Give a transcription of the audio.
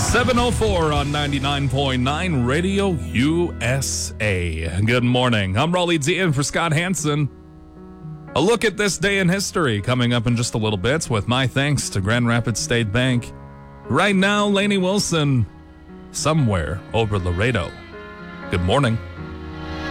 7:04 on 99.9 Radio USA. Good morning. I'm Raleigh Z in for Scott Hansen. A look at this day in history coming up in just a little bit with my thanks to Grand Rapids State Bank. Right now, Lainey Wilson, somewhere over Laredo. Good morning.